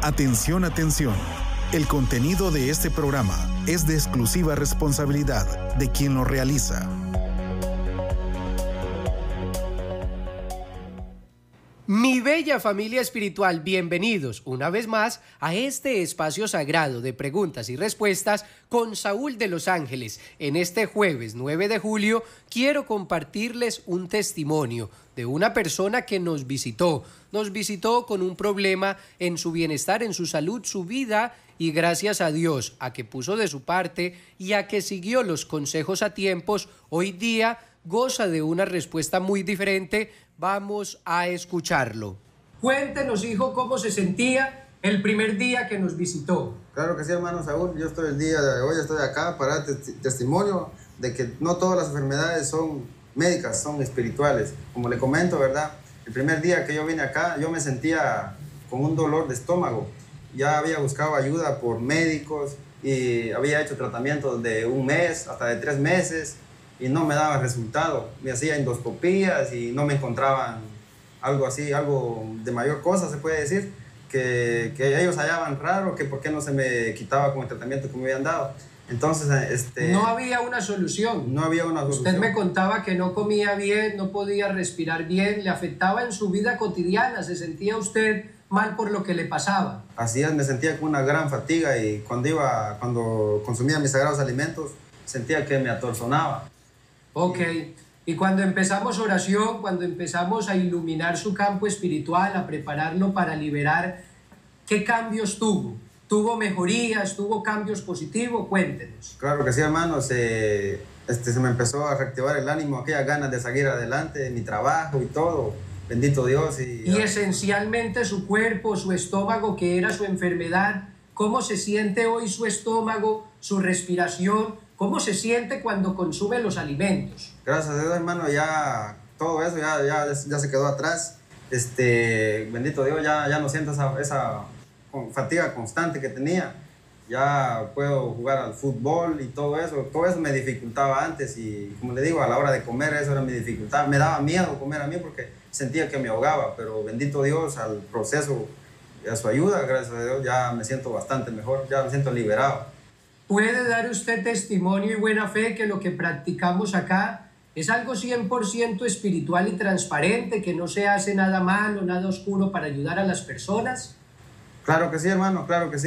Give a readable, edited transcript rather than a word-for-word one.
Atención, atención. El contenido de este programa es de exclusiva responsabilidad de quien lo realiza. Mi bella familia espiritual, bienvenidos una vez más a este espacio sagrado de preguntas y respuestas con Saúl de Los Ángeles. En este jueves 9 de julio quiero compartirles un testimonio de una persona que nos visitó con un problema en su bienestar, en su salud, su vida, y gracias a Dios, a que puso de su parte y a que siguió los consejos a tiempos, hoy día goza de una respuesta muy diferente. Vamos a escucharlo. Cuéntenos, hijo, cómo se sentía el primer día que nos visitó. Claro que sí, hermano Saúl. Yo estoy el día de hoy, estoy acá para dar testimonio de que no todas las enfermedades son médicas, son espirituales. Como le comento, ¿verdad? El primer día que yo vine acá, yo me sentía con un dolor de estómago. Ya había buscado ayuda por médicos y había hecho tratamientos de 1 mes, hasta de 3 meses. Y no me daba resultado. Me hacía endoscopías y no me encontraban algo así, algo de mayor cosa, se puede decir, que ellos hallaban raro, que por qué no se me quitaba con el tratamiento que me habían dado. Entonces, no había una solución. No había una solución. Usted me contaba que no comía bien, no podía respirar bien, le afectaba en su vida cotidiana, se sentía usted mal por lo que le pasaba. Así es, me sentía con una gran fatiga y cuando consumía mis sagrados alimentos, sentía que me atorzonaba. Ok, y cuando empezamos oración, cuando empezamos a iluminar su campo espiritual, a prepararlo para liberar, ¿qué cambios tuvo? ¿Tuvo mejorías? ¿Tuvo cambios positivos? Cuéntenos. Claro que sí, hermano. Se me empezó a reactivar el ánimo, aquellas ganas de seguir adelante, mi trabajo y todo. Bendito Dios. Y esencialmente su cuerpo, su estómago, que era su enfermedad, ¿cómo se siente hoy su estómago, su respiración? ¿Cómo se siente cuando consume los alimentos? Gracias a Dios, hermano, ya todo eso ya se quedó atrás. Bendito Dios, ya no siento esa fatiga constante que tenía. Ya puedo jugar al fútbol y todo eso me dificultaba antes. Y como le digo, a la hora de comer eso era mi dificultad. Me daba miedo comer a mí porque sentía que me ahogaba, pero bendito Dios, al proceso, a su ayuda, gracias a Dios, ya me siento bastante mejor, ya me siento liberado. ¿Puede dar usted testimonio y buena fe que lo que practicamos acá es algo 100% espiritual y transparente, que no se hace nada malo, nada oscuro para ayudar a las personas? Claro que sí, hermano, claro que sí.